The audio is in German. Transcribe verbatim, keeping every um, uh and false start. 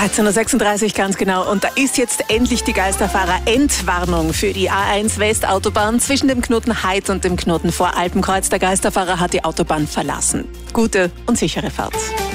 dreizehn Uhr sechsunddreißig ganz genau. Und da ist jetzt endlich die Geisterfahrer-Endwarnung für die A eins Westautobahn zwischen dem Knoten Heid und dem Knoten Voralpenkreuz. Der Geisterfahrer hat die Autobahn verlassen. Gute und sichere Fahrt.